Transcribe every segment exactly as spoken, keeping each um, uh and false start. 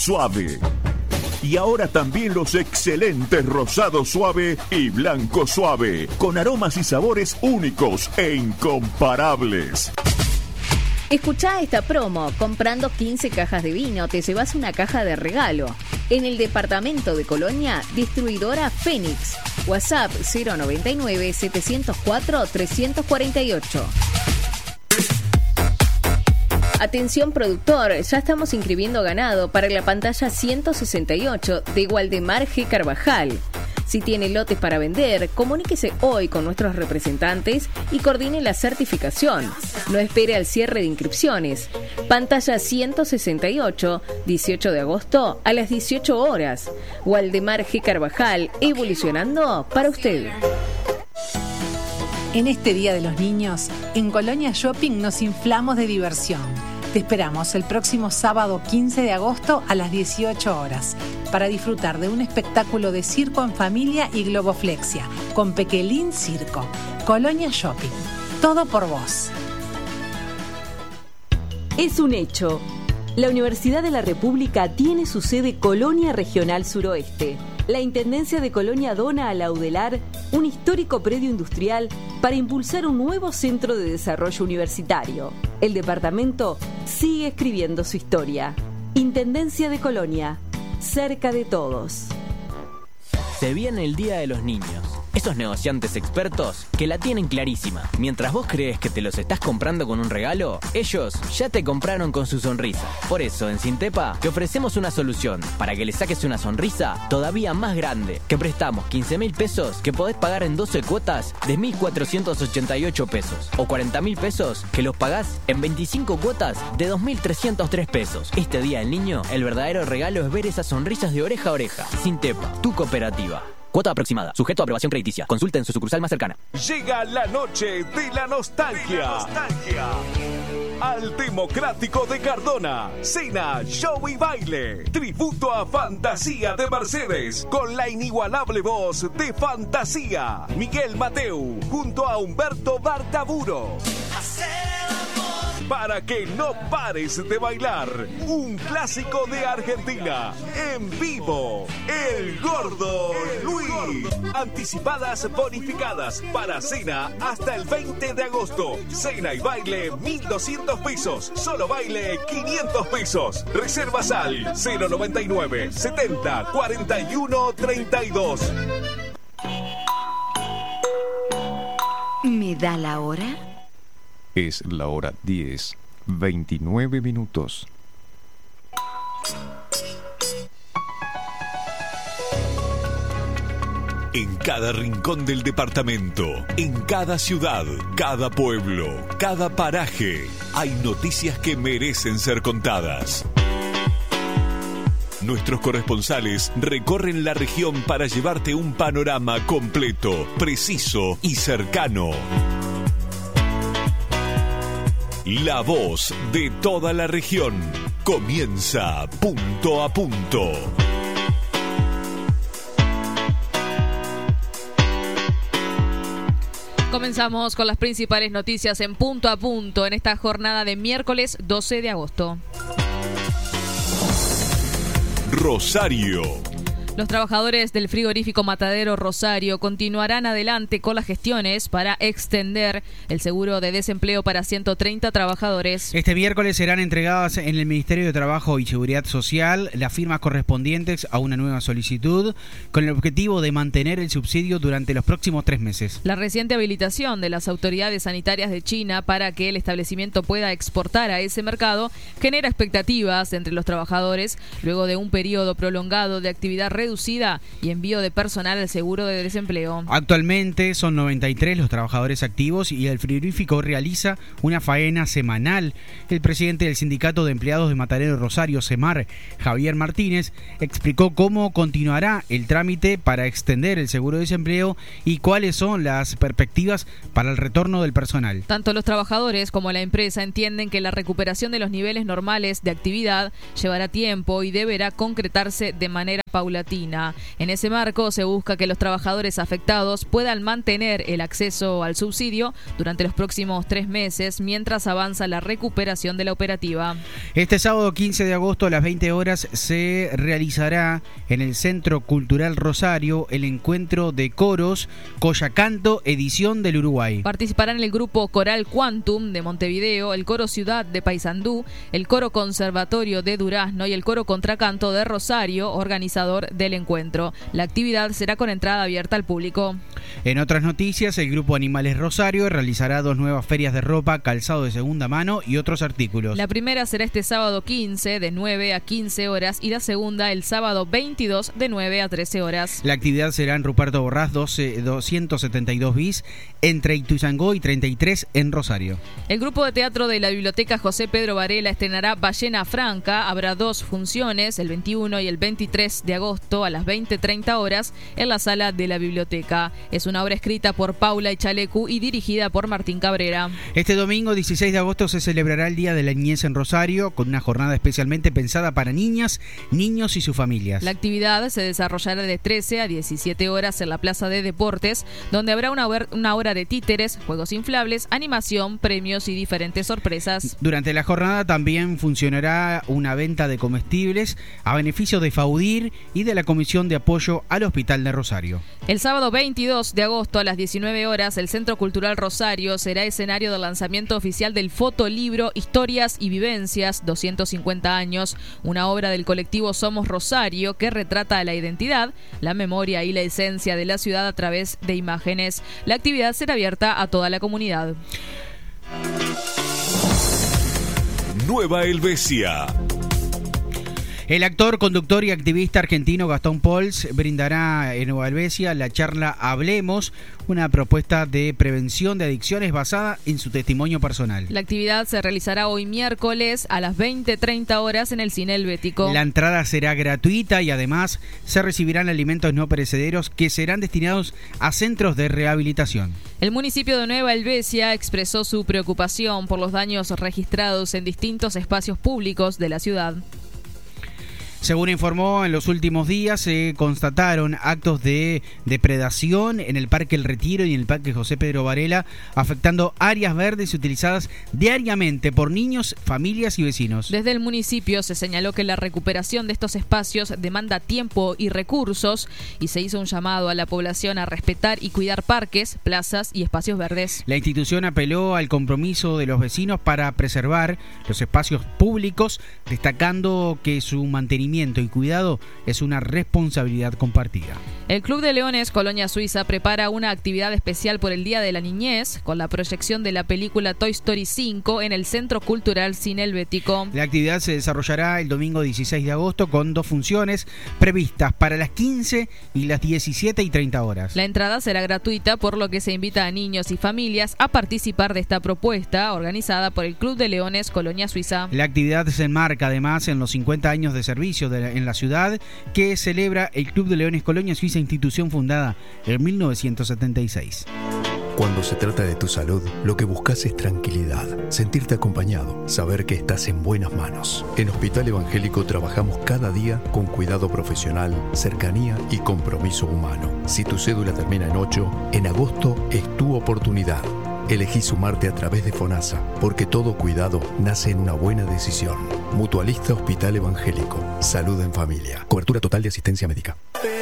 suave. Y ahora también los excelentes rosado suave y blanco suave, con aromas y sabores únicos e incomparables. Escuchá esta promo. Comprando quince cajas de vino te llevas una caja de regalo. En el departamento de Colonia, distribuidora Fénix. WhatsApp cero noventa y nueve, setecientos cuatro, trescientos cuarenta y ocho. Atención productor, ya estamos inscribiendo ganado para la pantalla ciento sesenta y ocho de Waldemar G. Carvajal. Si tiene lotes para vender, comuníquese hoy con nuestros representantes y coordine la certificación. No espere al cierre de inscripciones. Pantalla ciento sesenta y ocho, dieciocho de agosto a las dieciocho horas. Waldemar G. Carvajal, evolucionando para usted. En este Día de los Niños, en Colonia Shopping nos inflamos de diversión. Te esperamos el próximo sábado quince de agosto a las dieciocho horas para disfrutar de un espectáculo de circo en familia y globoflexia con Pequelín Circo. Colonia Shopping. Todo por vos. Es un hecho. La Universidad de la República tiene su sede Colonia Regional Suroeste. La Intendencia de Colonia dona a la UDELAR un histórico predio industrial para impulsar un nuevo centro de desarrollo universitario. El departamento sigue escribiendo su historia. Intendencia de Colonia, cerca de todos. Se viene el Día de los Niños. Esos negociantes expertos que la tienen clarísima. Mientras vos crees que te los estás comprando con un regalo, ellos ya te compraron con su sonrisa. Por eso, en Sintepa, te ofrecemos una solución para que le saques una sonrisa todavía más grande. Que prestamos quince mil pesos que podés pagar en doce cuotas de mil cuatrocientos ochenta y ocho pesos. O cuarenta mil pesos que los pagás en veinticinco cuotas de dos mil trescientos tres pesos. Este Día del Niño, el verdadero regalo es ver esas sonrisas de oreja a oreja. Sintepa, tu cooperativa. Cuota aproximada, sujeto a aprobación crediticia. Consulta en su sucursal más cercana. Llega la noche de la nostalgia. De la nostalgia. Al Democrático de Cardona. Cena, show y baile. Tributo a Fantasía de Mercedes. Con la inigualable voz de Fantasía. Miguel Mateu. Junto a Humberto Bartaburo. Para que no pares de bailar. Un clásico de Argentina. En vivo. El Gordo Luis. Anticipadas bonificadas. Para cena hasta el veinte de agosto. Cena y baile mil doscientos pesos. Solo baile quinientos pesos. Reservas al cero noventa y nueve, setenta, cuarenta y uno, treinta y dos. ¿Me da la hora? Es la hora diez, veintinueve minutos. En cada rincón del departamento, en cada ciudad, cada pueblo, cada paraje, hay noticias que merecen ser contadas. Nuestros corresponsales recorren la región para llevarte un panorama completo, preciso y cercano. La voz de toda la región. Comienza punto a punto. Comenzamos con las principales noticias en punto a punto en esta jornada de miércoles doce de agosto. Rosario. Los trabajadores del frigorífico Matadero Rosario continuarán adelante con las gestiones para extender el seguro de desempleo para ciento treinta trabajadores. Este miércoles serán entregadas en el Ministerio de Trabajo y Seguridad Social las firmas correspondientes a una nueva solicitud con el objetivo de mantener el subsidio durante los próximos tres meses. La reciente habilitación de las autoridades sanitarias de China para que el establecimiento pueda exportar a ese mercado genera expectativas entre los trabajadores luego de un periodo prolongado de actividad reducida reducida y envío de personal al seguro de desempleo. Actualmente son noventa y tres los trabajadores activos y el frigorífico realiza una faena semanal. El presidente del Sindicato de Empleados de Matadero Rosario, SEMAR, Javier Martínez, explicó cómo continuará el trámite para extender el seguro de desempleo y cuáles son las perspectivas para el retorno del personal. Tanto los trabajadores como la empresa entienden que la recuperación de los niveles normales de actividad llevará tiempo y deberá concretarse de manera paulatina. En ese marco se busca que los trabajadores afectados puedan mantener el acceso al subsidio durante los próximos tres meses mientras avanza la recuperación de la operativa. Este sábado quince de agosto a las veinte horas se realizará en el Centro Cultural Rosario el encuentro de coros Coyacanto Edición del Uruguay. Participarán el grupo Coral Quantum de Montevideo, el coro Ciudad de Paysandú, el coro Conservatorio de Durazno y el coro Contracanto de Rosario, organizado del encuentro. La actividad será con entrada abierta al público. En otras noticias, el Grupo Animales Rosario realizará dos nuevas ferias de ropa, calzado de segunda mano y otros artículos. La primera será este sábado quince de nueve a quince horas y la segunda el sábado veintidós de nueve a trece horas. La actividad será en Ruperto Borrás doce, doscientos setenta y dos bis entre Ituzaingó y treinta y tres en Rosario. El grupo de teatro de la Biblioteca José Pedro Varela estrenará Ballena Franca. Habrá dos funciones, el veintiuno y el veintitrés de agosto a las veinte treinta horas en la sala de la biblioteca. Es una obra escrita por Paula Echalecu y dirigida por Martín Cabrera. Este domingo dieciséis de agosto se celebrará el Día de la Niñez en Rosario con una jornada especialmente pensada para niñas, niños y sus familias. La actividad se desarrollará de trece a diecisiete horas en la Plaza de Deportes, donde habrá una, una hora de títeres, juegos inflables, animación, premios y diferentes sorpresas. Durante la jornada también funcionará una venta de comestibles a beneficio de Faudir y de la Comisión de Apoyo al Hospital de Rosario. El sábado veintidós de agosto a las diecinueve horas, el Centro Cultural Rosario será escenario del lanzamiento oficial del fotolibro Historias y Vivencias, doscientos cincuenta años, una obra del colectivo Somos Rosario que retrata la identidad, la memoria y la esencia de la ciudad a través de imágenes. La actividad será abierta a toda la comunidad. Nueva Helvecia. El actor, conductor y activista argentino Gastón Pauls brindará en Nueva Helvecia la charla Hablemos, una propuesta de prevención de adicciones basada en su testimonio personal. La actividad se realizará hoy miércoles a las veinte treinta horas en el Cine Helvético. La entrada será gratuita y además se recibirán alimentos no perecederos que serán destinados a centros de rehabilitación. El municipio de Nueva Helvecia expresó su preocupación por los daños registrados en distintos espacios públicos de la ciudad. Según informó, en los últimos días se constataron actos de depredación en el Parque El Retiro y en el Parque José Pedro Varela, afectando áreas verdes utilizadas diariamente por niños, familias y vecinos. Desde el municipio se señaló que la recuperación de estos espacios demanda tiempo y recursos y se hizo un llamado a la población a respetar y cuidar parques, plazas y espacios verdes. La institución apeló al compromiso de los vecinos para preservar los espacios públicos, destacando que su mantenimiento y cuidado es una responsabilidad compartida. El Club de Leones Colonia Suiza prepara una actividad especial por el Día de la Niñez con la proyección de la película Toy Story cinco en el Centro Cultural Cine Helvético. La actividad se desarrollará el domingo dieciséis de agosto con dos funciones previstas para las quince y las diecisiete y treinta horas. La entrada será gratuita, por lo que se invita a niños y familias a participar de esta propuesta organizada por el Club de Leones Colonia Suiza. La actividad se enmarca además en los cincuenta años de servicio de la, en la ciudad que celebra el Club de Leones Colonia Suiza, institución fundada en mil novecientos setenta y seis. Cuando se trata de tu salud, lo que buscas es tranquilidad, sentirte acompañado, saber que estás en buenas manos. En Hospital Evangélico trabajamos cada día con cuidado profesional, cercanía y compromiso humano. Si tu cédula termina en ocho, en agosto es tu oportunidad. Elegí sumarte a través de FONASA, porque todo cuidado nace en una buena decisión. Mutualista Hospital Evangélico. Salud en familia. Cobertura total de asistencia médica.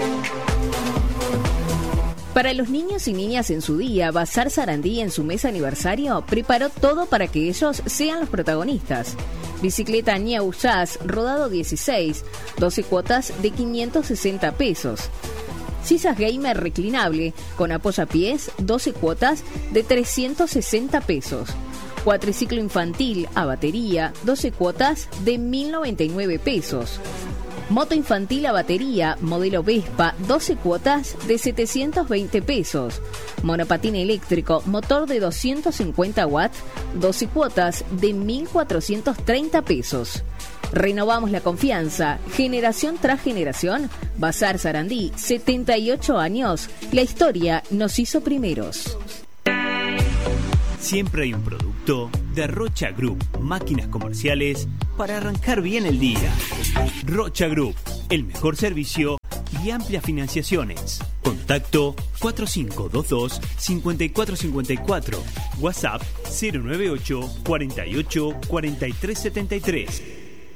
Para los niños y niñas en su día, Bazar Sarandí en su mes aniversario preparó todo para que ellos sean los protagonistas. Bicicleta New Jazz, rodado dieciséis, doce cuotas de quinientos sesenta pesos. Sillas gamer reclinable con apoyapiés, doce cuotas de trescientos sesenta pesos. Cuatriciclo infantil a batería, doce cuotas de mil noventa y nueve pesos. Moto infantil a batería, modelo Vespa, doce cuotas de setecientos veinte pesos. Monopatín eléctrico, motor de doscientos cincuenta watts, doce cuotas de mil cuatrocientos treinta pesos. Renovamos la confianza, generación tras generación. Bazar Sarandí, setenta y ocho años. La historia nos hizo primeros. Siempre hay un producto de Rocha Group, máquinas comerciales para arrancar bien el día. Rocha Group, el mejor servicio y amplias financiaciones. Contacto cuatro cinco dos dos, cinco cuatro cinco cuatro. WhatsApp cero nueve ocho, cuarenta y ocho, cuarenta y tres setenta y tres.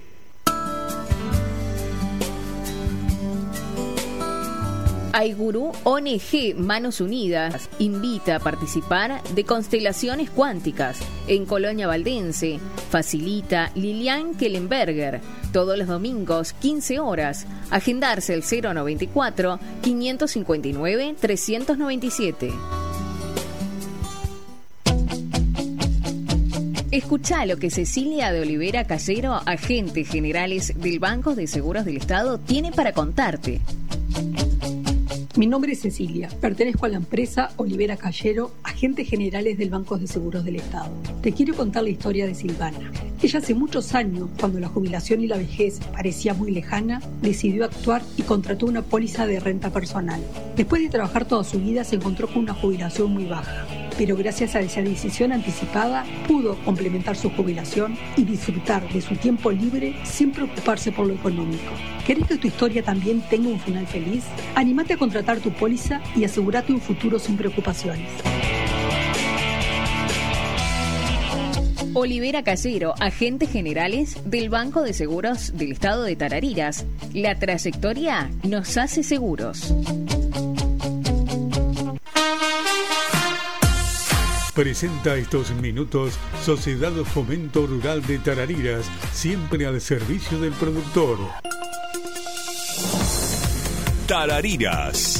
Aigurú O N G Manos Unidas invita a participar de Constelaciones Cuánticas en Colonia Valdense. Facilita Lilian Kellenberger. Todos los domingos, quince horas. Agendarse el cero noventa y cuatro, quinientos cincuenta y nueve, trescientos noventa y siete. Escuchá lo que Cecilia de Olivera Callero, agente generales del Banco de Seguros del Estado, tiene para contarte. Mi nombre es Cecilia, pertenezco a la empresa Olivera Callero, agentes generales del Banco de Seguros del Estado. Te quiero contar la historia de Silvana. Ella hace muchos años, cuando la jubilación y la vejez parecía muy lejana, decidió actuar y contrató una póliza de renta personal. Después de trabajar toda su vida se encontró con una jubilación muy baja, pero gracias a esa decisión anticipada pudo complementar su jubilación y disfrutar de su tiempo libre sin preocuparse por lo económico. ¿Querés que tu historia también tenga un final feliz? Anímate a contratar tu póliza y asegúrate un futuro sin preocupaciones. Olivera Callero, agentes generales del Banco de Seguros del Estado de Tarariras. La trayectoria nos hace seguros. Presenta estos minutos Sociedad Fomento Rural de Tarariras, siempre al servicio del productor. Tarariras.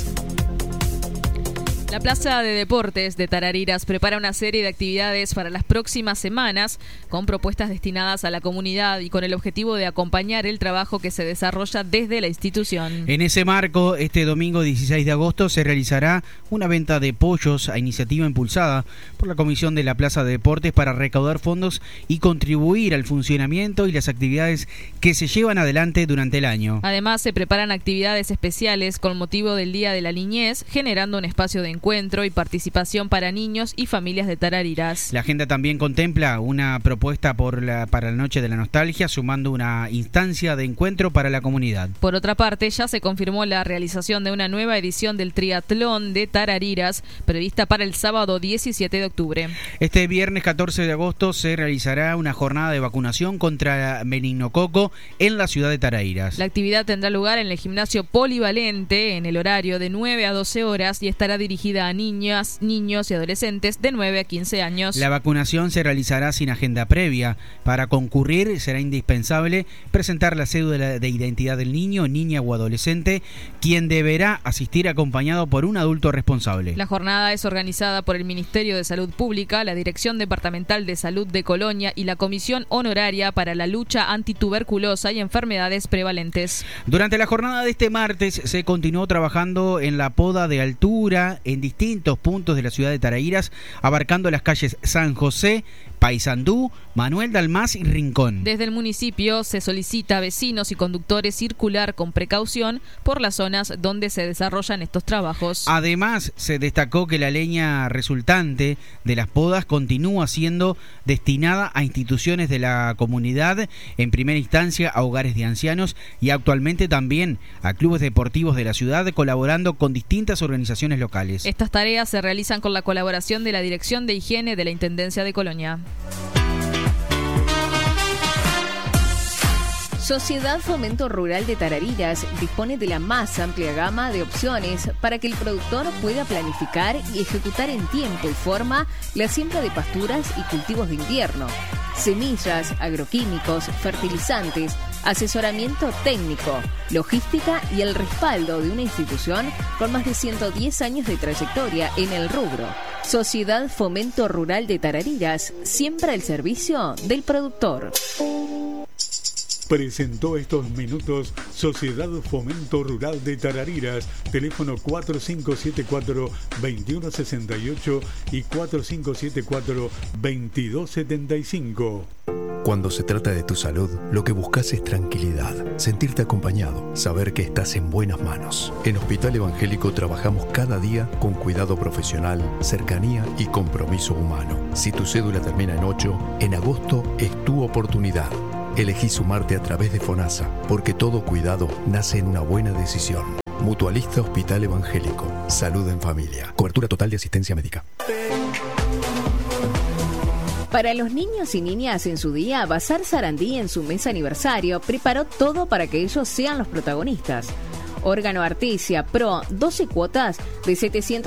La Plaza de Deportes de Tarariras prepara una serie de actividades para las próximas semanas con propuestas destinadas a la comunidad y con el objetivo de acompañar el trabajo que se desarrolla desde la institución. En ese marco, este domingo dieciséis de agosto se realizará una venta de pollos a iniciativa impulsada por la Comisión de la Plaza de Deportes para recaudar fondos y contribuir al funcionamiento y las actividades que se llevan adelante durante el año. Además, se preparan actividades especiales con motivo del Día de la Niñez, generando un espacio de encuentro y participación para niños y familias de Tarariras. La agenda también contempla una propuesta por la, para la Noche de la Nostalgia, sumando una instancia de encuentro para la comunidad. Por otra parte, ya se confirmó la realización de una nueva edición del Triatlón de Tarariras, prevista para el sábado diecisiete de octubre. Este viernes catorce de agosto se realizará una jornada de vacunación contra meningococo en la ciudad de Tarariras. La actividad tendrá lugar en el gimnasio polivalente en el horario de nueve a doce horas y estará dirigida a niñas, niños y adolescentes de nueve a quince años. La vacunación se realizará sin agenda previa. Para concurrir será indispensable presentar la cédula de identidad del niño, niña o adolescente, quien deberá asistir acompañado por un adulto responsable. La jornada es organizada por el Ministerio de Salud Pública, la Dirección Departamental de Salud de Colonia y la Comisión Honoraria para la Lucha Antituberculosa y Enfermedades Prevalentes. Durante la jornada de este martes se continuó trabajando en la poda de altura en distintos puntos de la ciudad de Tarariras, abarcando las calles San José, Paysandú, Manuel Dalmás y Rincón. Desde el municipio se solicita a vecinos y conductores circular con precaución por las zonas donde se desarrollan estos trabajos. Además, se destacó que la leña resultante de las podas continúa siendo destinada a instituciones de la comunidad, en primera instancia a hogares de ancianos y actualmente también a clubes deportivos de la ciudad, colaborando con distintas organizaciones locales. Estas tareas se realizan con la colaboración de la Dirección de Higiene de la Intendencia de Colonia. Sociedad Fomento Rural de Tarariras dispone de la más amplia gama de opciones para que el productor pueda planificar y ejecutar en tiempo y forma la siembra de pasturas y cultivos de invierno, semillas, agroquímicos, fertilizantes, asesoramiento técnico, logística y el respaldo de una institución con más de ciento diez años de trayectoria en el rubro. Sociedad Fomento Rural de Tarariras, siempre al servicio del productor. Presentó estos minutos Sociedad Fomento Rural de Tarariras, teléfono cuatro cinco siete cuatro, dos uno seis ocho y cuatro cinco siete cuatro, dos dos siete cinco. Cuando se trata de tu salud, lo que buscas es tranquilidad, sentirte acompañado, saber que estás en buenas manos. En Hospital Evangélico trabajamos cada día con cuidado profesional, cercanía y compromiso humano. Si tu cédula termina en ocho, en agosto es tu oportunidad. Elegí sumarte a través de FONASA, porque todo cuidado nace en una buena decisión. Mutualista Hospital Evangélico. Salud en familia. Cobertura total de asistencia médica. Para los niños y niñas en su día, Bazar Sarandí en su mes aniversario preparó todo para que ellos sean los protagonistas. Órgano Artesia Pro, doce cuotas de setecientos